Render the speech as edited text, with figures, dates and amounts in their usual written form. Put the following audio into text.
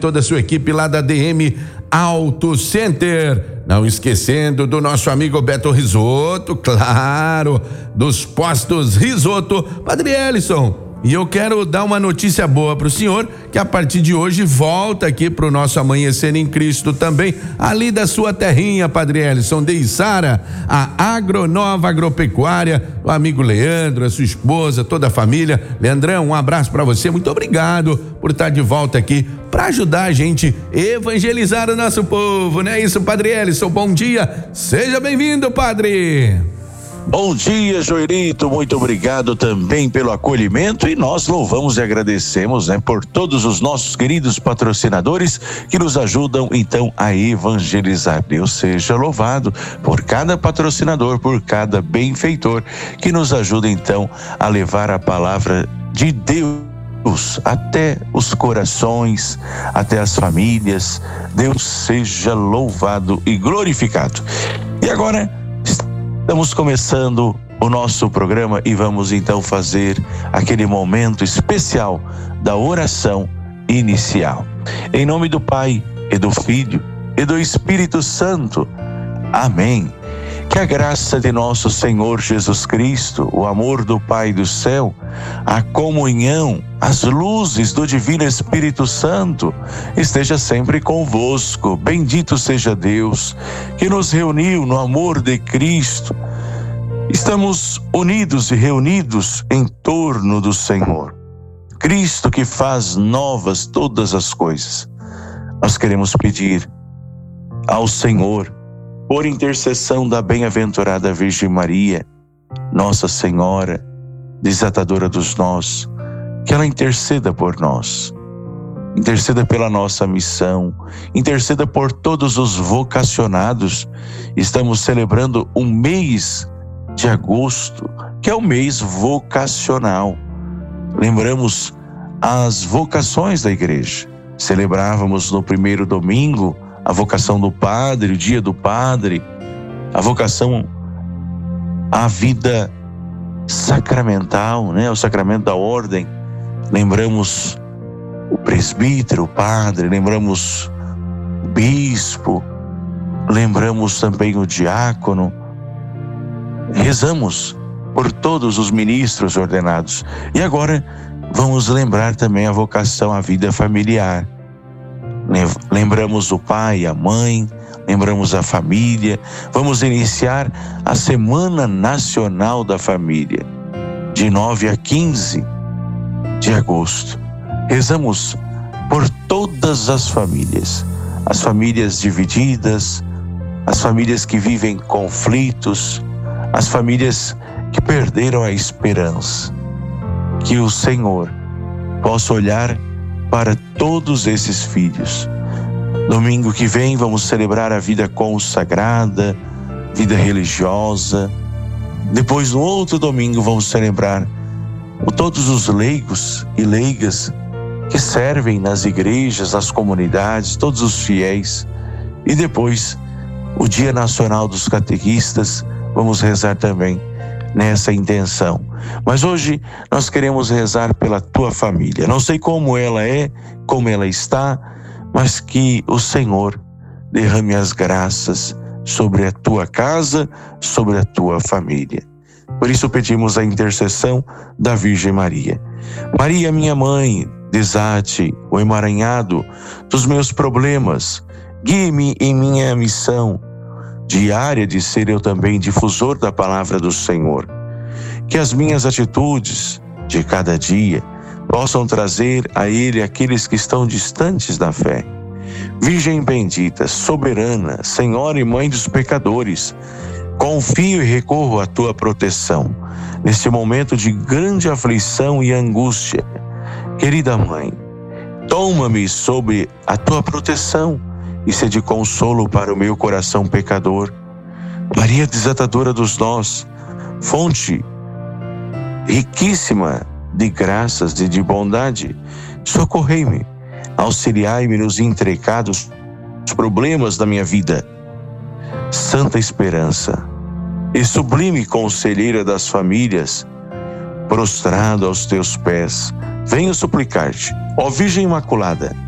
toda a sua equipe lá da DM Auto Center. Não esquecendo do nosso amigo Beto Risoto, claro, dos postos Risoto. Padre Elison, e eu quero dar uma notícia boa para o senhor, que a partir de hoje volta aqui para o nosso Amanhecer em Cristo também, ali da sua terrinha, Padre Elison, de Içara, a Agronova Agropecuária, o amigo Leandro, a sua esposa, toda a família. Leandrão, um abraço para você, muito obrigado por estar de volta aqui para ajudar a gente a evangelizar o nosso povo, não é isso, Padre Elison? Bom dia, seja bem-vindo, Padre. Bom dia, Joelito, muito obrigado também pelo acolhimento, e nós louvamos e agradecemos, por todos os nossos queridos patrocinadores que nos ajudam então a evangelizar. Deus seja louvado por cada patrocinador, por cada benfeitor que nos ajuda então a levar a palavra de Deus até os corações, até as famílias. Deus seja louvado e glorificado. E agora estamos começando o nosso programa e vamos então fazer aquele momento especial da oração inicial. Em nome do Pai e do Filho e do Espírito Santo. Amém. Que a graça de nosso Senhor Jesus Cristo, o amor do Pai do céu, a comunhão, as luzes do Divino Espírito Santo esteja sempre convosco. Bendito seja Deus que nos reuniu no amor de Cristo. Estamos unidos e reunidos em torno do Senhor. Cristo que faz novas todas as coisas. Nós queremos pedir ao Senhor, por intercessão da bem-aventurada Virgem Maria, Nossa Senhora, desatadora dos nós, que ela interceda por nós, interceda pela nossa missão, interceda por todos os vocacionados. Estamos celebrando o mês de agosto, que é o mês vocacional. Lembramos as vocações da igreja. Celebrávamos no primeiro domingo a vocação do padre, o dia do padre, a vocação à vida sacramental, o sacramento da ordem. Lembramos o presbítero, o padre, lembramos o bispo, lembramos também o diácono. Rezamos por todos os ministros ordenados. E agora vamos lembrar também a vocação à vida familiar. Lembramos o pai, a mãe, lembramos a família. Vamos iniciar a Semana Nacional da Família, de 9 a 15 de agosto. Rezamos por todas as famílias divididas, as famílias que vivem conflitos, as famílias que perderam a esperança. Que o Senhor possa olhar para todos esses filhos. Domingo que vem vamos celebrar a vida consagrada, vida religiosa. Depois, no outro domingo, vamos celebrar todos os leigos e leigas que servem nas igrejas, nas comunidades, todos os fiéis. E depois, o Dia Nacional dos Catequistas, vamos rezar também nessa intenção. Mas hoje nós queremos rezar pela tua família. Não sei como ela é, como ela está, mas que o Senhor derrame as graças sobre a tua casa, sobre a tua família. Por isso pedimos a intercessão da Virgem Maria. Maria, minha mãe, desate o emaranhado dos meus problemas, guie-me em minha missão diária de ser eu também difusor da palavra do Senhor. Que as minhas atitudes de cada dia possam trazer a Ele aqueles que estão distantes da fé. Virgem bendita, soberana, Senhora e Mãe dos pecadores, confio e recorro à tua proteção neste momento de grande aflição e angústia. Querida Mãe, toma-me sob a tua proteção e sede consolo para o meu coração pecador. Maria desatadora dos nós, fonte riquíssima de graças e de bondade, socorrei-me, auxiliai-me nos intrincados problemas da minha vida. Santa Esperança e sublime conselheira das famílias, prostrado aos teus pés, venho suplicar-te, ó Virgem Imaculada,